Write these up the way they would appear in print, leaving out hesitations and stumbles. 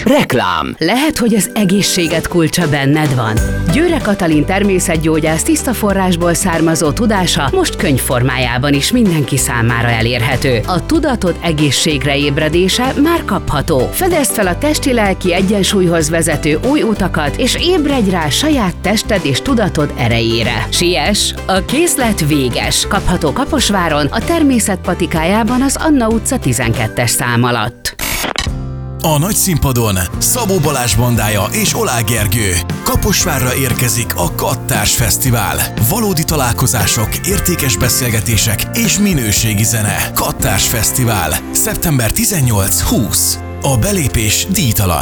Reklám. Lehet, hogy az egészséged kulcsa benned van. Győre Katalin természetgyógyász tiszta forrásból származó tudása most könyvformájában is mindenki számára elérhető. A tudatod egészségre ébredése már kapható. Fedezd fel a testi-lelki egyensúlyhoz vezető új utakat, és ébredj rá saját tested és tudatod erejére. Siess, a készlet véges. Kapható Kaposváron, a Természet patikájában az Anna utca 12-es szám alatt. A nagy színpadon Szabó Balázs bandája és Oláh Gergő. Kaposvárra érkezik a Kattárs Fesztivál. Valódi találkozások, értékes beszélgetések és minőségi zene. Kattárs Fesztivál. Szeptember 18-20. A belépés díjtalan.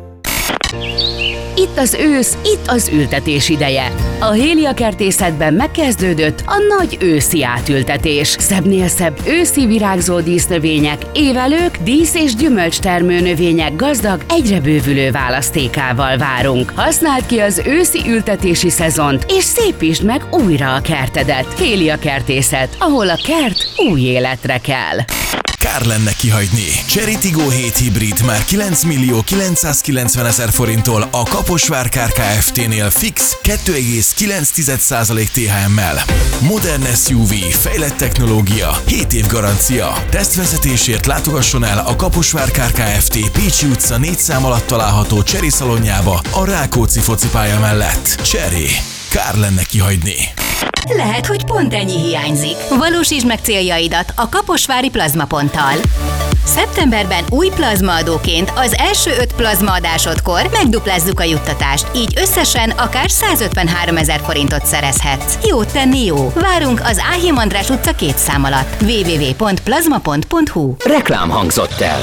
Itt az ősz, itt az ültetés ideje. A Hélia Kertészetben megkezdődött a nagy őszi átültetés. Szebbnél szebb őszi virágzó dísznövények, évelők, dísz- és gyümölcstermő növények gazdag, egyre bővülő választékával várunk. Használd ki az őszi ültetési szezont, és szépítsd meg újra a kertedet. Hélia Kertészet, ahol a kert új életre kell. Kár lenne kihagyni. Chery Tiggo 7 hibrid már 9.990.000 forinttól a Kaposvár Kár Kft-nél fix 2,9% THM-mel. Modern SUV, fejlett technológia, 7 év garancia. Tesztvezetésért látogasson el a Kaposvár Kár Kft. Pécsi utca 4 szám alatt található Chery szalonjába a Rákóczi focipálya mellett. Chery. Kár lenne kihagyni. Lehet, hogy pont ennyi hiányzik. Valósítsd meg céljaidat a Kaposvári Plazmaponttal. Szeptemberben új plazmaadóként az első 5 plazmaadásodkor megduplázzuk a juttatást, így összesen akár 153.000 forintot szerezhetsz. Jót tenni jó. Várunk az Áhim András utca 2 szám alatt. www.plazmapont.hu. Reklám hangzott el.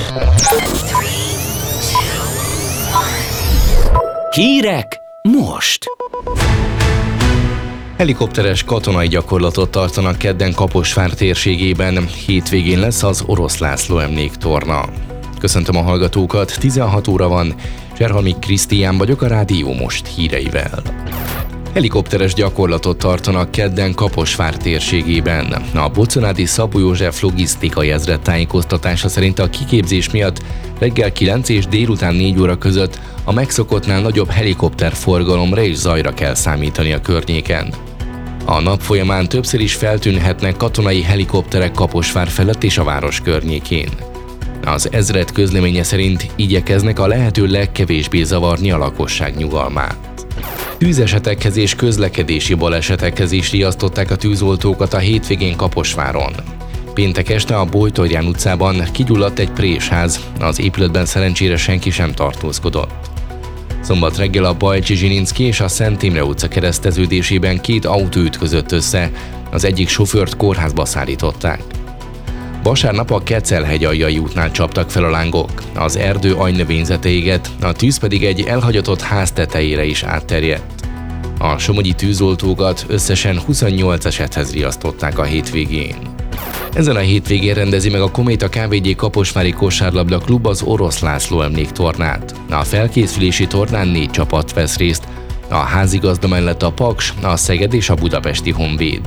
Hírek most. Helikopteres katonai gyakorlatot tartanak kedden Kaposvár térségében, hétvégén lesz az Orosz László emléktorna. Köszöntöm a hallgatókat, 16 óra van, Cserhalmi Krisztián vagyok a Rádió Most híreivel. Helikopteres gyakorlatot tartanak kedden Kaposvár térségében. A Boconádi Szabó József logisztikai ezred tájékoztatása szerint a kiképzés miatt reggel 9 és délután 4 óra között a megszokottnál nagyobb helikopterforgalomra és zajra kell számítani a környéken. A nap folyamán többször is feltűnhetnek katonai helikopterek Kaposvár felett és a város környékén. Az ezred közleménye szerint igyekeznek a lehető legkevésbé zavarni a lakosság nyugalmát. Tűzesetekhez és közlekedési balesetekhez is riasztották a tűzoltókat a hétvégén Kaposváron. Péntek este a Bojtorján utcában kigyulladt egy présház, az épületben szerencsére senki sem tartózkodott. Szombat reggel a Bajcsi Zsilinszky és a Szent Imre utca kereszteződésében 2 autó ütközött össze, az egyik sofőrt kórházba szállították. Vasárnap a Kecelhegy-aljai útnál csaptak fel a lángok, az erdő aljnövényzete égett, a tűz pedig egy elhagyatott ház tetejére is átterjedt. A somogyi tűzoltókat összesen 28 esethez riasztották a hétvégén. Ezen a hétvégén rendezi meg a Kométa KVG Kaposvári Kosárlabda Klub az Orosz László emléktornát. A felkészülési tornán 4 csapat vesz részt, a házigazda mellett a Paks, a Szeged és a Budapesti Honvéd.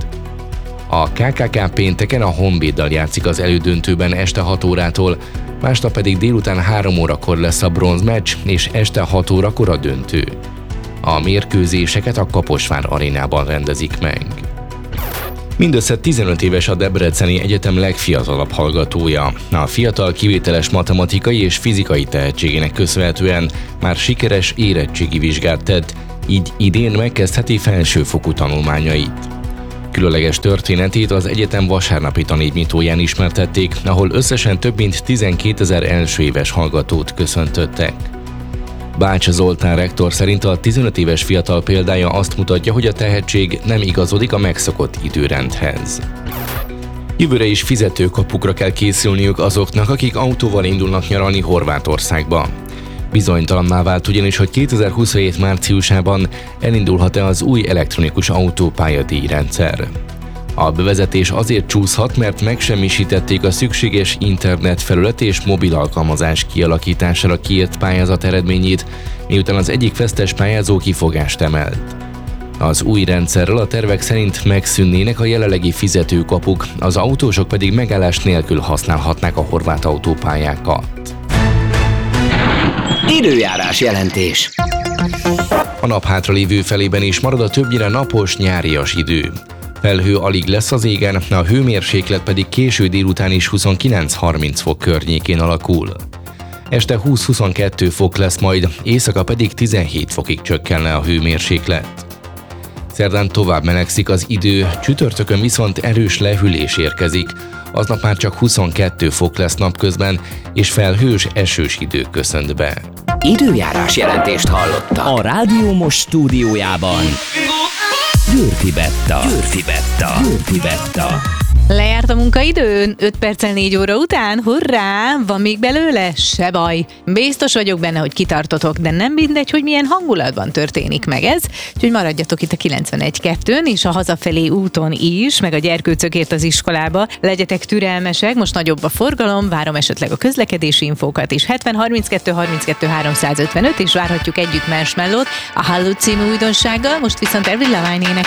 A KKK pénteken a Honvéddal játszik az elődöntőben este 6 órától, másnap pedig délután 3 órakor lesz a bronzmeccs, és este 6 órakor a döntő. A mérkőzéseket a Kaposvár arénában rendezik meg. Mindössze 15 éves a Debreceni Egyetem legfiatalabb hallgatója. A fiatal kivételes matematikai és fizikai tehetségének köszönhetően már sikeres érettségi vizsgát tett, így idén megkezdheti felsőfokú tanulmányait. Különleges történetét az egyetem vasárnapi tanévnyitóján ismertették, ahol összesen több mint 12.000 elsőéves hallgatót köszöntöttek. Bács Zoltán rektor szerint a 15 éves fiatal példája azt mutatja, hogy a tehetség nem igazodik a megszokott időrendhez. Jövőre is fizetőkapukra kell készülniük azoknak, akik autóval indulnak nyaralni Horvátországba. Bizonytalanná vált ugyanis, hogy 2027 márciusában elindulhat-e az új elektronikus autópályadíjrendszer. A bevezetés azért csúszhat, mert megsemmisítették a szükséges internetfelület és mobil alkalmazás kialakítására kiírt pályázat eredményét, miután az egyik vesztes pályázó kifogást emelt. Az új rendszerrel a tervek szerint megszűnnének a jelenlegi fizetőkapuk, az autósok pedig megállás nélkül használhatnák a horvát autópályákat. Időjárás jelentés. A nap hátralévő felében is marad a többnyire napos, nyárias idő. Felhő alig lesz az égen, a hőmérséklet pedig késő délután is 29-30 fok környékén alakul. Este 20-22 fok lesz majd, éjszaka pedig 17 fokig csökkenne a hőmérséklet. Szerdán tovább melegszik az idő, csütörtökön viszont erős lehűlés érkezik, aznap már csak 22 fok lesz napközben, és felhős, esős idő köszönt be. Időjárás jelentést hallotta. A Rádió Most stúdiójában Győrfi Betta. Lejárt a munkaidőn? 5 perccel 4 óra után? Hurrá! Van még belőle? Se baj. Biztos vagyok benne, hogy kitartotok, de nem mindegy, hogy milyen hangulatban történik meg ez. Úgyhogy maradjatok itt a 91.2-n és a hazafelé úton is, meg a gyerkőcökért az iskolába. Legyetek türelmesek, most nagyobb a forgalom, várom esetleg a közlekedési infókat is. 70 32 32 355 és várhatjuk együtt Marshmallowt a Halló című újdonsággal, most viszont Avril Lavigne énekel.